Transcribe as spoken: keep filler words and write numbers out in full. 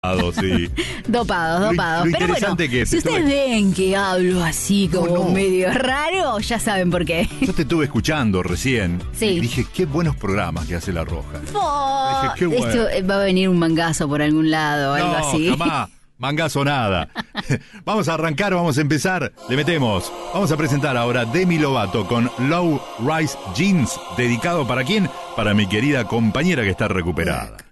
Sí. Dopados, dopados. Lo, lo Pero bueno, que si ustedes tuve... ven que hablo así como no, no. medio raro, ya saben por qué. Yo te estuve escuchando recién. Sí. Y dije, qué buenos programas que hace La Roja. Oh, dije, qué bueno. Esto eh, va a venir un mangazo por algún lado o algo no, así. jamás. Mangazo nada. Vamos a arrancar, vamos a empezar. Le metemos. Vamos a presentar ahora Demi Lovato con Low Rise Jeans. ¿Dedicado para quién? Para mi querida compañera que está recuperada.